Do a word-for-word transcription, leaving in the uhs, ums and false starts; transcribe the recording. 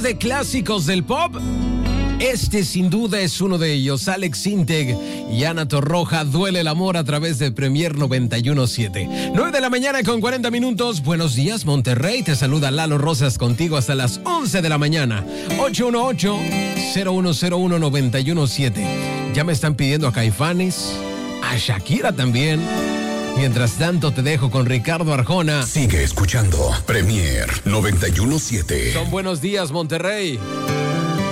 de clásicos del pop, este sin duda es uno de ellos. Alex Sintek y Ana Torroja, Duele el amor, a través de Premier noventa y uno punto siete. nueve de la mañana con cuarenta minutos. Buenos días, Monterrey. Te saluda Lalo Rosas, contigo hasta las once de la mañana. ocho uno ocho, cero uno cero uno, nueve uno uno siete. Ya me están pidiendo a Caifanes, a Shakira también. Mientras tanto, te dejo con Ricardo Arjona. Sigue escuchando Premier noventa y uno punto siete. Son buenos días, Monterrey.